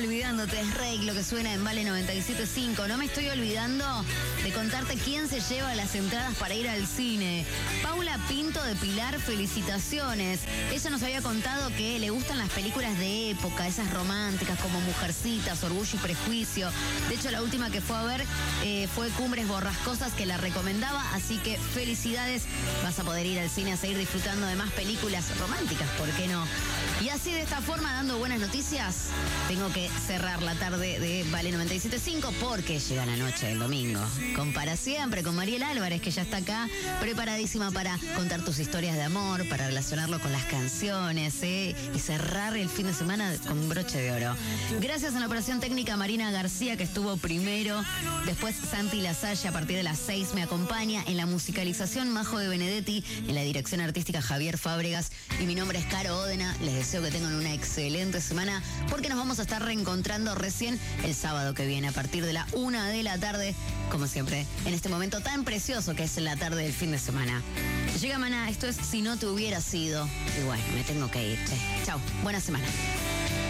olvidándote, es Rake lo que suena en Vale 97.5. No me estoy olvidando de contarte quién se lleva las entradas para ir al cine. Paula Pinto de Pilar, felicitaciones. Ella nos había contado que le gustan las películas de época, esas románticas como Mujercitas, Orgullo y Prejuicio. De hecho, la última que fue a ver fue Cumbres Borrascosas, que la recomendaba. Así que felicidades, vas a poder ir al cine a seguir disfrutando de más películas románticas, ¿por qué no? Y así, de esta forma, dando buenas noticias, tengo que cerrar la tarde de Vale 97.5 porque llega la noche del domingo. Con Para Siempre, con Mariel Álvarez, que ya está acá, preparadísima para contar tus historias de amor, para relacionarlo con las canciones, y cerrar el fin de semana con broche de oro. Gracias a la operación técnica Marina García, que estuvo primero. Después Santi Lasalle, a partir de las 6, me acompaña. En la musicalización, Majo de Benedetti. En la dirección artística, Javier Fábregas. Y mi nombre es Caro Ódena. Les deseo que tengan una excelente semana, porque nos vamos a estar reencontrando recién el sábado que viene, a partir de la 1 de la tarde, como siempre, en este momento tan precioso que es la tarde del fin de semana. Llega Maná, esto es Si No Te Hubiera Sido. Y bueno, me tengo que ir. Chao, buena semana.